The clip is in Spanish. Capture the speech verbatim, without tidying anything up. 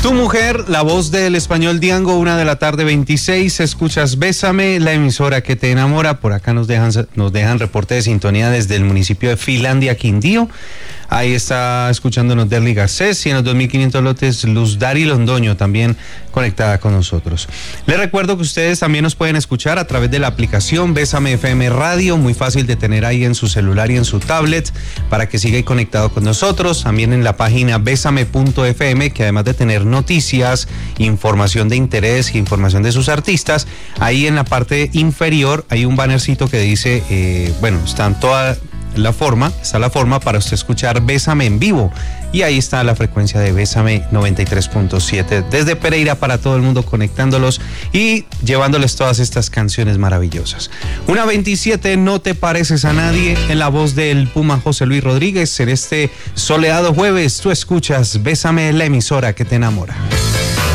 Tu mujer, la voz del español Diango, una de la tarde veintiséis, escuchas Bésame, la emisora que te enamora. Por acá nos dejan, nos dejan reporte de sintonía desde el municipio de Finlandia, Quindío. Ahí está escuchándonos Derly Garcés y en los dos mil quinientos lotes Luz Dari Londoño también conectada con nosotros. Les recuerdo que ustedes también nos pueden escuchar a través de la aplicación Bésame F M Radio, muy fácil de tener ahí en su celular y en su tablet para que siga ahí conectado con nosotros. También en la página besame punto f m, que además de tener noticias, información de interés, información de sus artistas, ahí en la parte inferior hay un bannercito que dice, eh, bueno, están todas la forma, está la forma para usted escuchar Bésame en vivo, y ahí está la frecuencia de Bésame noventa y tres punto siete desde Pereira para todo el mundo, conectándolos y llevándoles todas estas canciones maravillosas. Una veintisiete, no te pareces a nadie, en la voz del Puma José Luis Rodríguez. En este soleado jueves tú escuchas Bésame, la emisora que te enamora.